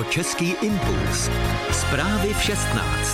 Český impuls. Zprávy v 16.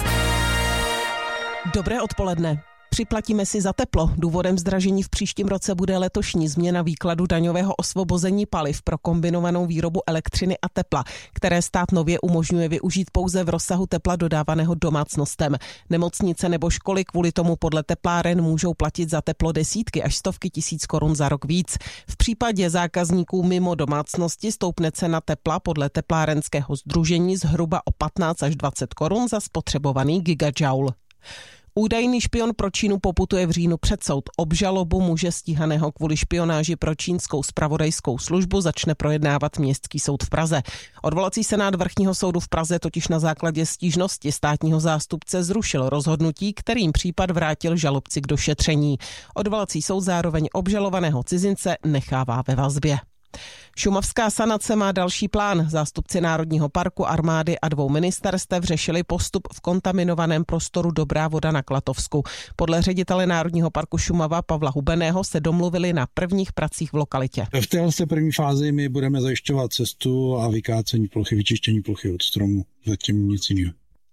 Dobré odpoledne. Připlatíme si za teplo. Důvodem zdražení v příštím roce bude letošní změna výkladu daňového osvobození paliv pro kombinovanou výrobu elektřiny a tepla, které stát nově umožňuje využít pouze v rozsahu tepla dodávaného domácnostem. Nemocnice nebo školy kvůli tomu podle tepláren můžou platit za teplo desítky až stovky tisíc korun za rok víc. V případě zákazníků mimo domácnosti stoupne cena tepla podle teplárenského sdružení zhruba o 15 až 20 korun za spotřebovaný gigajoule. Údajný špion pro Čínu poputuje v říjnu před soud. Obžalobu muže stíhaného kvůli špionáži pro čínskou zpravodajskou službu začne projednávat Městský soud v Praze. Odvolací senát Vrchního soudu v Praze totiž na základě stížnosti státního zástupce zrušil rozhodnutí, kterým případ vrátil žalobci k došetření. Odvolací soud zároveň obžalovaného cizince nechává ve vazbě. Šumavská sanace má další plán. Zástupci Národního parku, armády a 2 ministerstev řešili postup v kontaminovaném prostoru Dobrá voda na Klatovsku. Podle ředitele Národního parku Šumava Pavla Hubeného se domluvili na prvních pracích v lokalitě. V této první fázi my budeme zajišťovat cestu a vykácení plochy, vyčištění plochy od stromu. Zatím nic jiného.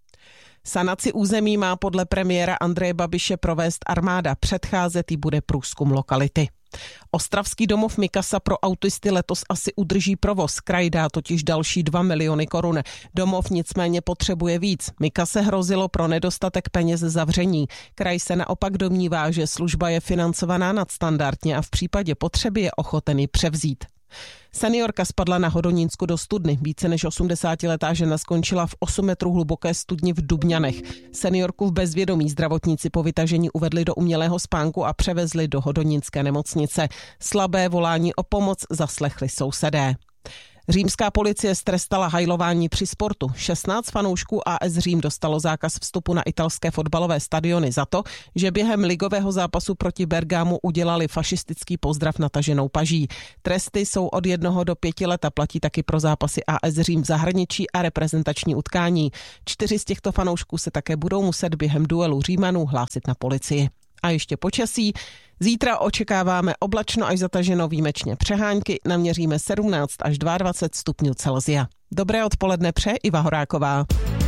Sanaci území má podle premiéra Andreje Babiše provést armáda. Předcházet jí bude průzkum lokality. Ostravský domov Mikasa pro autisty letos asi udrží provoz. Kraj dá totiž další 2 miliony korun. Domov nicméně potřebuje víc. Mikase hrozilo pro nedostatek peněz zavření. Kraj se naopak domnívá, že služba je financovaná nadstandardně a v případě potřeby je ochoten ji převzít. Seniorka spadla na Hodonínsku do studny. Více než 80letá žena skončila v 8 metrů hluboké studni v Dubňanech. Seniorku v bezvědomí zdravotníci po vytažení uvedli do umělého spánku a převezli do hodonínské nemocnice. Slabé volání o pomoc zaslechli sousedé. Římská policie strestala hajlování při sportu. 16 fanoušků AS Řím dostalo zákaz vstupu na italské fotbalové stadiony za to, že během ligového zápasu proti Bergamu udělali fašistický pozdrav nataženou paží. Tresty jsou od 1 do 5 let a platí taky pro zápasy AS Řím v zahraničí a reprezentační utkání. 4 z těchto fanoušků se také budou muset během duelu Římanů hlásit na policii. A ještě počasí. Zítra očekáváme oblačno až zataženo výjimečně přehánky, naměříme 17 až 22 stupňů Celsia. Dobré odpoledne přeje Iva Horáková.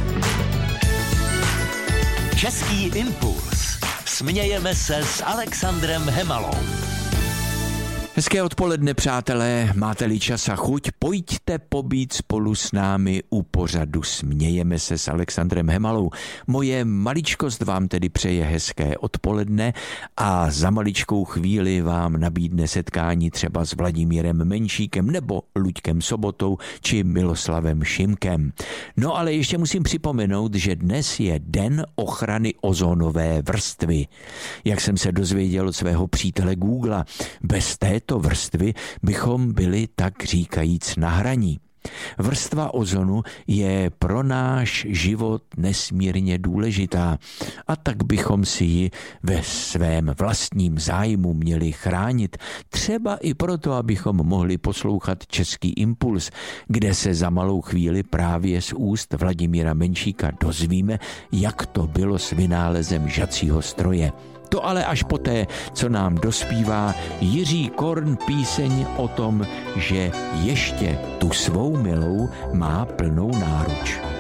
Český impuls. Smějeme se s Alexandrem Hemalou. Hezké odpoledne, přátelé, máte-li čas a chuť, pojďte pobít spolu s námi u pořadu Smějeme se s Alexandrem Hemalou. Moje maličkost vám tedy přeje hezké odpoledne a za maličkou chvíli vám nabídne setkání třeba s Vladimírem Menšíkem nebo Luďkem Sobotou či Miloslavem Šimkem. No ale ještě musím připomenout, že dnes je Den ochrany ozónové vrstvy. Jak jsem se dozvěděl od svého přítele Googla, bez této vrstvy bychom byli tak říkajíc na hraní. Vrstva ozonu je pro náš život nesmírně důležitá a tak bychom si ji ve svém vlastním zájmu měli chránit. Třeba i proto, abychom mohli poslouchat Český impuls, kde se za malou chvíli právě z úst Vladimíra Menšíka dozvíme, jak to bylo s vynálezem žacího stroje. To ale až poté, co nám dospívá Jiří Korn píseň o tom, že ještě tu svou milou má plnou náruč.